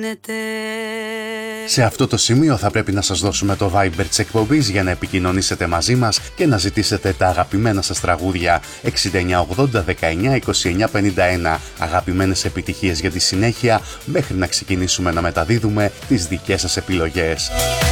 Σε αυτό το σημείο θα πρέπει να σας δώσουμε το Viber της εκπομπής για να επικοινωνήσετε μαζί μας και να ζητήσετε τα αγαπημένα σας τραγούδια 6980 19 29 51. Αγαπημένες επιτυχίες για τη συνέχεια μέχρι να ξεκινήσουμε να μεταδίδουμε τις δικές σας επιλογές.